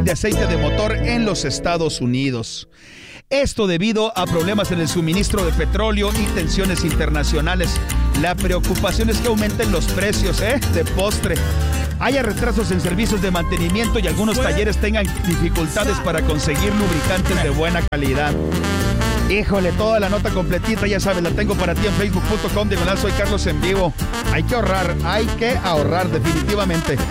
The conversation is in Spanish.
de aceite de motor en los Estados Unidos. Esto debido a problemas en el suministro de petróleo y tensiones internacionales. La preocupación es que aumenten los precios de postre. Haya retrasos en servicios de mantenimiento y algunos talleres tengan dificultades para conseguir lubricantes de buena calidad. Híjole, toda la nota completita, ya sabes, la tengo para ti en facebook.com/soy Carlos en vivo. Hay que ahorrar definitivamente.